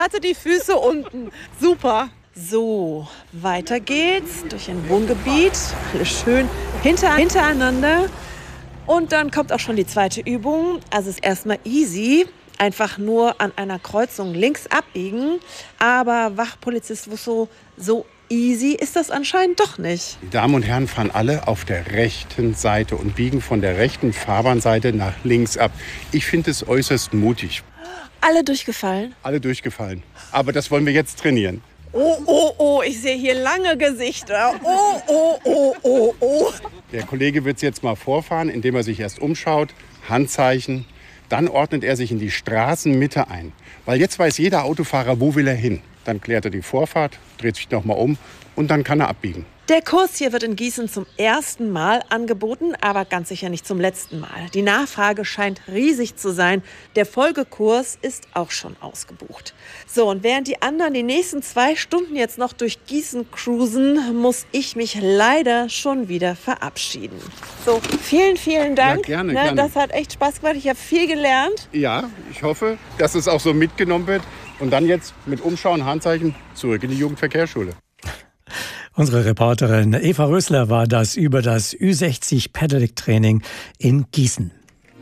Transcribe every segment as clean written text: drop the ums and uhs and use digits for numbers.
Hatte die Füße unten. Super. So, weiter geht's durch ein Wohngebiet. Alles schön hintereinander. Und dann kommt auch schon die zweite Übung. Also es ist erstmal easy. Einfach nur an einer Kreuzung links abbiegen. Aber Wachpolizist wusste, so easy ist das anscheinend doch nicht. Die Damen und Herren fahren alle auf der rechten Seite und biegen von der rechten Fahrbahnseite nach links ab. Ich finde es äußerst mutig. Alle durchgefallen? Alle durchgefallen. Aber das wollen wir jetzt trainieren. Oh, ich sehe hier lange Gesichter. Oh. Der Kollege wird es jetzt mal vorfahren, indem er sich erst umschaut, Handzeichen. Dann ordnet er sich in die Straßenmitte ein. Weil jetzt weiß jeder Autofahrer, wo will er hin. Dann klärt er die Vorfahrt, dreht sich nochmal um und dann kann er abbiegen. Der Kurs hier wird in Gießen zum ersten Mal angeboten, aber ganz sicher nicht zum letzten Mal. Die Nachfrage scheint riesig zu sein. Der Folgekurs ist auch schon ausgebucht. So, und während die anderen die nächsten 2 Stunden jetzt noch durch Gießen cruisen, muss ich mich leider schon wieder verabschieden. So, vielen Dank. Ja, gerne. Das hat echt Spaß gemacht. Ich habe viel gelernt. Ja, ich hoffe, dass es auch so mitgenommen wird. Und dann jetzt mit Umschauen, Handzeichen zurück in die Jugendverkehrsschule. Unsere Reporterin Eva Rösler war das über das Ü60 Pedelec-Training in Gießen.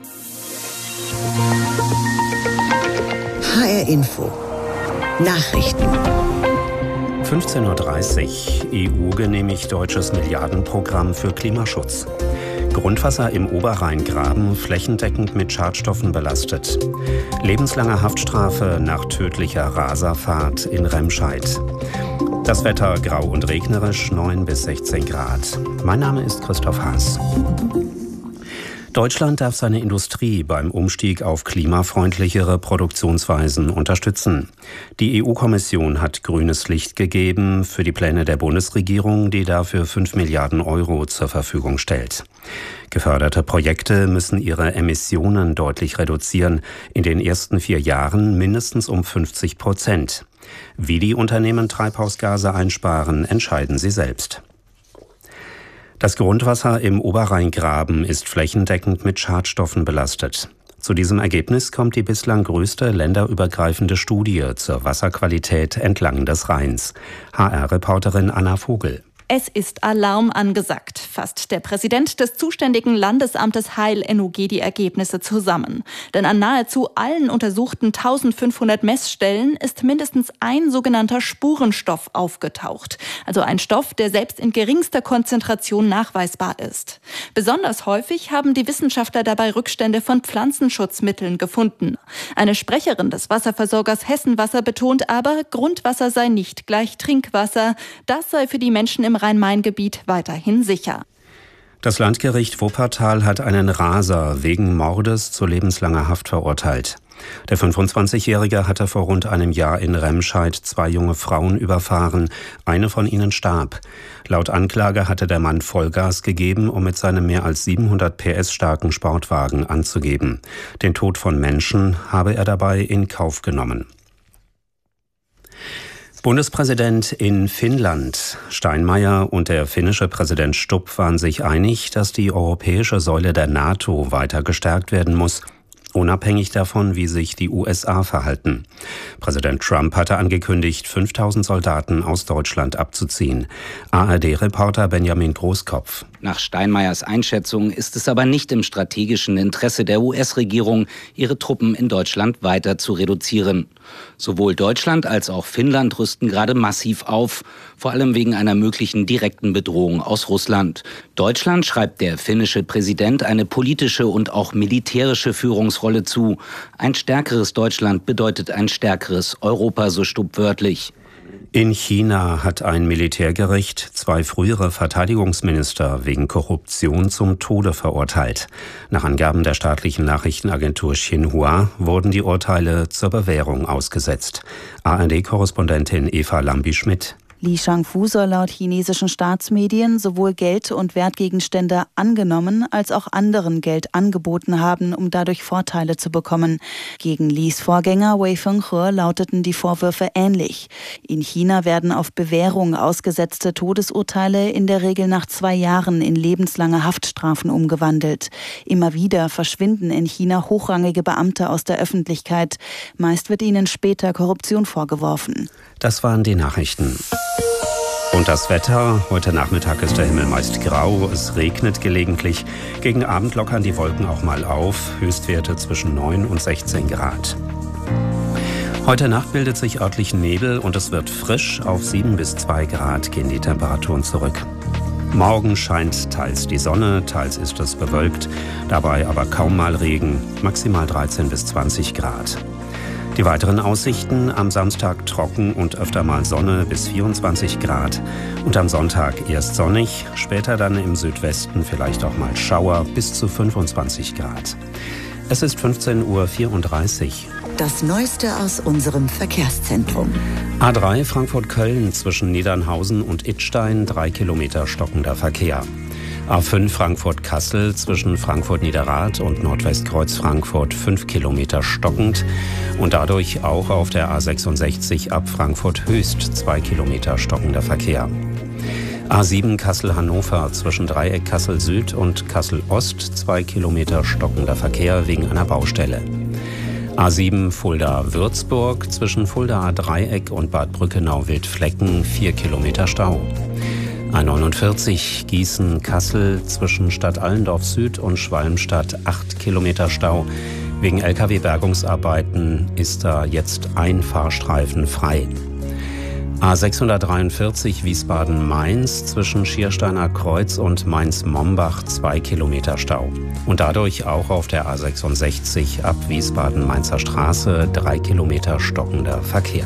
HR Info. Nachrichten. 15:30 Uhr. EU genehmigt deutsches Milliardenprogramm für Klimaschutz. Grundwasser im Oberrheingraben flächendeckend mit Schadstoffen belastet. Lebenslange Haftstrafe nach tödlicher Raserfahrt in Remscheid. Das Wetter grau und regnerisch, 9 bis 16 Grad. Mein Name ist Christoph Haas. Deutschland darf seine Industrie beim Umstieg auf klimafreundlichere Produktionsweisen unterstützen. Die EU-Kommission hat grünes Licht gegeben für die Pläne der Bundesregierung, die dafür 5 Milliarden Euro zur Verfügung stellt. Geförderte Projekte müssen ihre Emissionen deutlich reduzieren, in den ersten 4 Jahren mindestens um 50%. Wie die Unternehmen Treibhausgase einsparen, entscheiden sie selbst. Das Grundwasser im Oberrheingraben ist flächendeckend mit Schadstoffen belastet. Zu diesem Ergebnis kommt die bislang größte länderübergreifende Studie zur Wasserqualität entlang des Rheins. HR-Reporterin Anna Vogel. Es ist Alarm angesagt, fasst der Präsident des zuständigen Landesamtes Heil NUG die Ergebnisse zusammen. Denn an nahezu allen untersuchten 1500 Messstellen ist mindestens ein sogenannter Spurenstoff aufgetaucht. Also ein Stoff, der selbst in geringster Konzentration nachweisbar ist. Besonders häufig haben die Wissenschaftler dabei Rückstände von Pflanzenschutzmitteln gefunden. Eine Sprecherin des Wasserversorgers Hessenwasser betont aber, Grundwasser sei nicht gleich Trinkwasser. Das sei für die Menschen im Rhein-Main-Gebiet weiterhin sicher. Das Landgericht Wuppertal hat einen Raser wegen Mordes zu lebenslanger Haft verurteilt. Der 25-Jährige hatte vor rund einem Jahr in Remscheid 2 junge Frauen überfahren. Eine von ihnen starb. Laut Anklage hatte der Mann Vollgas gegeben, um mit seinem mehr als 700 PS starken Sportwagen anzugeben. Den Tod von Menschen habe er dabei in Kauf genommen. Bundespräsident in Finnland Steinmeier und der finnische Präsident Stubb waren sich einig, dass die europäische Säule der NATO weiter gestärkt werden muss, unabhängig davon, wie sich die USA verhalten. Präsident Trump hatte angekündigt, 5000 Soldaten aus Deutschland abzuziehen. ARD-Reporter Benjamin Großkopf. Nach Steinmeiers Einschätzung ist es aber nicht im strategischen Interesse der US-Regierung, ihre Truppen in Deutschland weiter zu reduzieren. Sowohl Deutschland als auch Finnland rüsten gerade massiv auf, vor allem wegen einer möglichen direkten Bedrohung aus Russland. Deutschland schreibt der finnische Präsident eine politische und auch militärische Führungsrolle zu. Ein stärkeres Deutschland bedeutet ein stärkeres Europa, so Stubb wörtlich. In China hat ein Militärgericht 2 frühere Verteidigungsminister wegen Korruption zum Tode verurteilt. Nach Angaben der staatlichen Nachrichtenagentur Xinhua wurden die Urteile zur Bewährung ausgesetzt. ARD-Korrespondentin Eva Lambi-Schmidt. Li Shangfu soll laut chinesischen Staatsmedien sowohl Geld und Wertgegenstände angenommen als auch anderen Geld angeboten haben, um dadurch Vorteile zu bekommen. Gegen Lis Vorgänger Wei Fenghe lauteten die Vorwürfe ähnlich. In China werden auf Bewährung ausgesetzte Todesurteile in der Regel nach 2 Jahren in lebenslange Haftstrafen umgewandelt. Immer wieder verschwinden in China hochrangige Beamte aus der Öffentlichkeit. Meist wird ihnen später Korruption vorgeworfen. Das waren die Nachrichten. Und das Wetter? Heute Nachmittag ist der Himmel meist grau, es regnet gelegentlich. Gegen Abend lockern die Wolken auch mal auf, Höchstwerte zwischen 9 und 16 Grad. Heute Nacht bildet sich örtlich Nebel und es wird frisch. Auf 7 bis 2 Grad gehen die Temperaturen zurück. Morgen scheint teils die Sonne, teils ist es bewölkt, dabei aber kaum mal Regen, maximal 13 bis 20 Grad. Die weiteren Aussichten: am Samstag trocken und öfter mal Sonne bis 24 Grad und am Sonntag erst sonnig, später dann im Südwesten vielleicht auch mal Schauer bis zu 25 Grad. Es ist 15:34 Uhr. Das Neueste aus unserem Verkehrszentrum. A3 Frankfurt-Köln zwischen Niedernhausen und Idstein 3 Kilometer stockender Verkehr. A5 Frankfurt-Kassel zwischen Frankfurt-Niederrad und Nordwestkreuz Frankfurt 5 Kilometer stockend und dadurch auch auf der A66 ab Frankfurt-Höchst 2 Kilometer stockender Verkehr. A7 Kassel-Hannover zwischen Dreieck Kassel-Süd und Kassel-Ost 2 Kilometer stockender Verkehr wegen einer Baustelle. A7 Fulda-Würzburg zwischen Fuldaer Dreieck und Bad Brückenau-Wildflecken 4 Kilometer Stau. A49 Gießen-Kassel zwischen Stadt Allendorf Süd und Schwalmstadt 8 Kilometer Stau. Wegen Lkw-Bergungsarbeiten ist da jetzt ein Fahrstreifen frei. A643 Wiesbaden-Mainz zwischen Schiersteiner Kreuz und Mainz-Mombach 2 Kilometer Stau. Und dadurch auch auf der A66 ab Wiesbaden-Mainzer Straße 3 Kilometer stockender Verkehr.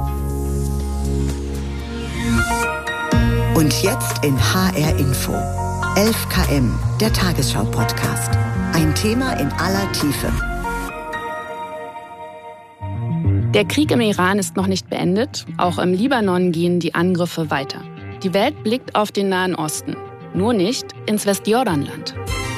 Und jetzt in HR Info. 11 km, der Tagesschau-Podcast. Ein Thema in aller Tiefe. Der Krieg im Iran ist noch nicht beendet. Auch im Libanon gehen die Angriffe weiter. Die Welt blickt auf den Nahen Osten, nur nicht ins Westjordanland.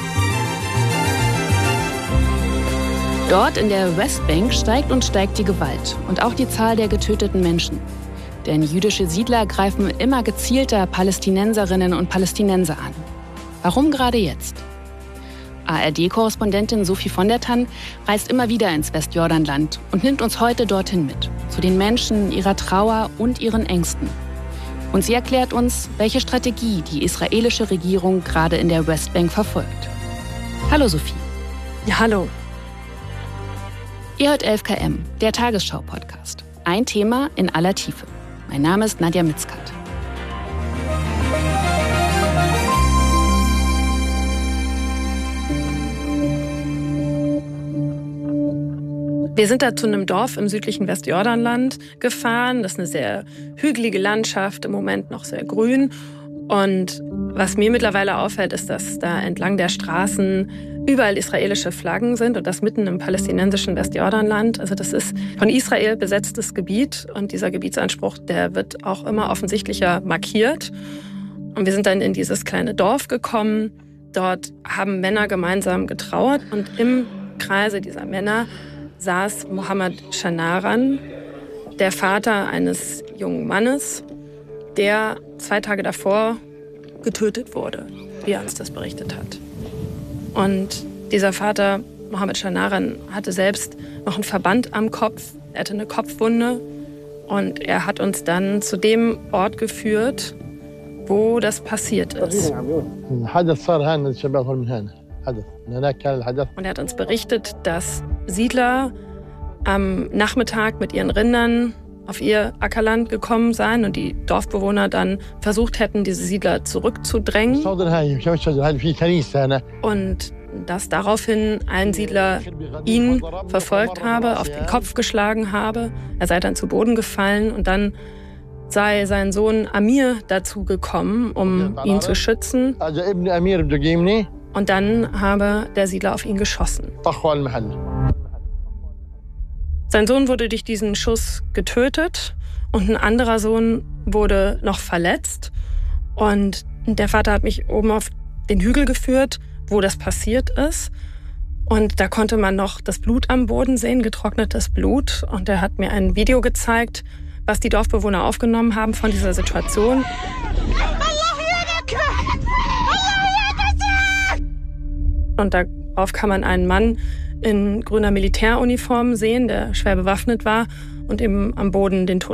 Dort in der Westbank steigt und steigt die Gewalt und auch die Zahl der getöteten Menschen. Denn jüdische Siedler greifen immer gezielter Palästinenserinnen und Palästinenser an. Warum gerade jetzt? ARD-Korrespondentin Sophie von der Tann reist immer wieder ins Westjordanland und nimmt uns heute dorthin mit. Zu den Menschen, ihrer Trauer und ihren Ängsten. Und sie erklärt uns, welche Strategie die israelische Regierung gerade in der Westbank verfolgt. Hallo Sophie. Ja, hallo. Ihr hört 11 km, der Tagesschau-Podcast. Ein Thema in aller Tiefe. Mein Name ist Nadja Mitzkat. Wir sind da zu einem Dorf im südlichen Westjordanland gefahren. Das ist eine sehr hügelige Landschaft, im Moment noch sehr grün. Und was mir mittlerweile auffällt, ist, dass da entlang der Straßen überall israelische Flaggen sind und das mitten im palästinensischen Westjordanland. Also das ist von Israel besetztes Gebiet und dieser Gebietsanspruch, der wird auch immer offensichtlicher markiert. Und wir sind dann in dieses kleine Dorf gekommen. Dort haben Männer gemeinsam getrauert und im Kreise dieser Männer saß Mohammed Shanaran, der Vater eines jungen Mannes, der 2 Tage davor getötet wurde, wie er uns das berichtet hat. Und dieser Vater, Mohammed Shanaran, hatte selbst noch einen Verband am Kopf, er hatte eine Kopfwunde und er hat uns dann zu dem Ort geführt, wo das passiert ist. Und er hat uns berichtet, dass Siedler am Nachmittag mit ihren Rindern auf ihr Ackerland gekommen seien und die Dorfbewohner dann versucht hätten, diese Siedler zurückzudrängen. Und dass daraufhin ein Siedler ihn verfolgt habe, auf den Kopf geschlagen habe. Er sei dann zu Boden gefallen und dann sei sein Sohn Amir dazu gekommen, um ihn zu schützen. Und dann habe der Siedler auf ihn geschossen. Sein Sohn wurde durch diesen Schuss getötet und ein anderer Sohn wurde noch verletzt. Und der Vater hat mich oben auf den Hügel geführt, wo das passiert ist. Und da konnte man noch das Blut am Boden sehen, getrocknetes Blut. Und er hat mir ein Video gezeigt, was die Dorfbewohner aufgenommen haben von dieser Situation. Und darauf kann man einen Mann in grüner Militäruniform sehen, der schwer bewaffnet war und eben am Boden den Toten